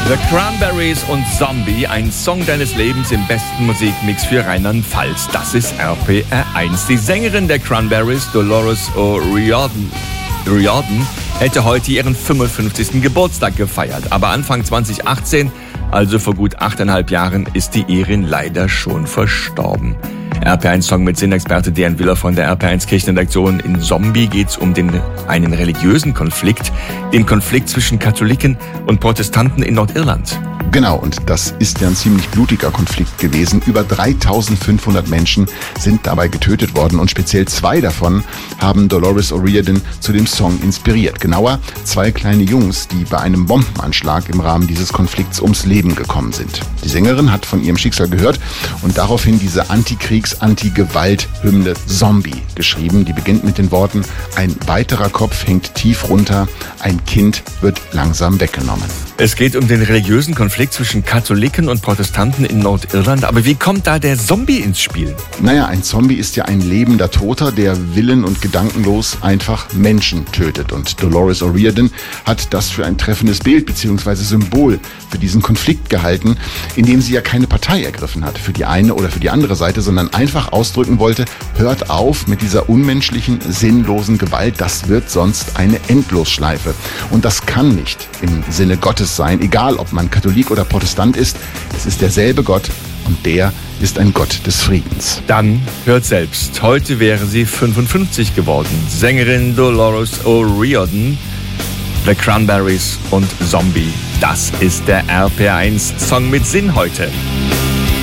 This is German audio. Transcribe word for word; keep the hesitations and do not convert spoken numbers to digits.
The Cranberries und Zombie, ein Song deines Lebens im besten Musikmix für Rheinland-Pfalz. Das ist R P R eins. Die Sängerin der Cranberries, Dolores O'Riordan, Riordan, hätte heute ihren fünfundfünfzigsten Geburtstag gefeiert. Aber Anfang zwanzig achtzehn, also vor gut achteinhalb Jahren, ist die Irin leider schon verstorben. R P eins Song mit Sinnexperte Dejan Willer von der R P eins Kirchenredaktion. In Zombie geht's um den, einen religiösen Konflikt, den Konflikt zwischen Katholiken und Protestanten in Nordirland. Genau, und das ist ja ein ziemlich blutiger Konflikt gewesen. Über dreitausendfünfhundert Menschen sind dabei getötet worden und speziell zwei davon haben Dolores O'Riordan zu dem Song inspiriert. Genauer, zwei kleine Jungs, die bei einem Bombenanschlag im Rahmen dieses Konflikts ums Leben gekommen sind. Die Sängerin hat von ihrem Schicksal gehört und daraufhin diese Antikriegs-, Anti-Gewalt-Hymne Zombie geschrieben. Die beginnt mit den Worten: Ein weiterer Kopf hängt tief runter, ein Kind wird langsam weggenommen. Es geht um den religiösen Konflikt zwischen Katholiken und Protestanten in Nordirland. Aber wie kommt da der Zombie ins Spiel? Naja, ein Zombie ist ja ein lebender Toter, der willen- und gedankenlos einfach Menschen tötet. Und Dolores O'Riordan hat das für ein treffendes Bild bzw. Symbol für diesen Konflikt gehalten, indem sie ja keine Partei ergriffen hat für die eine oder für die andere Seite, sondern einfach ausdrücken wollte: Hört auf mit dieser unmenschlichen, sinnlosen Gewalt, das wird sonst eine Endlosschleife. Und das kann nicht im Sinne Gottes sein, egal ob man Katholik oder Protestant ist. Es ist derselbe Gott und der ist ein Gott des Friedens. Dann hört selbst. Heute wäre sie fünfundfünfzig geworden. Sängerin Dolores O'Riordan, The Cranberries und Zombie. Das ist der R P R eins Song mit Sinn heute.